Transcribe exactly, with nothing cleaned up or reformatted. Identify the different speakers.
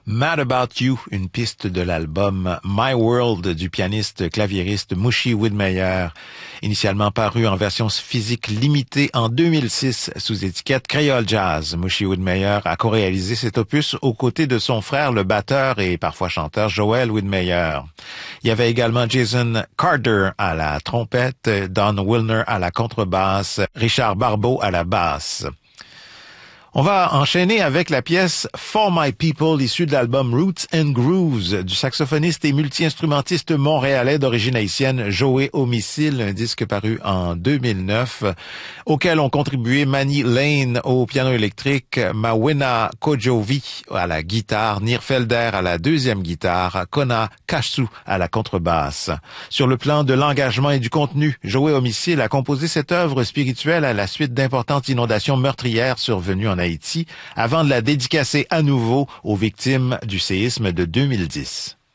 Speaker 1: Mad About You, une piste de l'album My World du pianiste claviériste Mushy Widmeyer, initialement paru en version physique limitée en deux mille six sous étiquette Creole Jazz. Mushy Widmeyer a co-réalisé cet opus aux côtés de son frère, le batteur et parfois chanteur Joel Widmeyer. Il y avait également Jason Carter à la trompette, Don Wilner à la contrebasse, Richard Barbeau à la basse. On va enchaîner avec la pièce For My People, issue de l'album Roots and Grooves du saxophoniste et multi-instrumentiste montréalais d'origine haïtienne Joey Homicile, un disque paru en deux mille neuf, auquel ont contribué Manny Lane au piano électrique, Mawena Kojovi à la guitare, Nir Felder à la deuxième guitare, Kona Kassu à la contrebasse. Sur le plan de l'engagement et du contenu, Joey Homicile a composé cette œuvre spirituelle à la suite d'importantes inondations meurtrières survenues en Haïti, avant de la dédicacer à nouveau aux victimes du séisme de deux mille dix.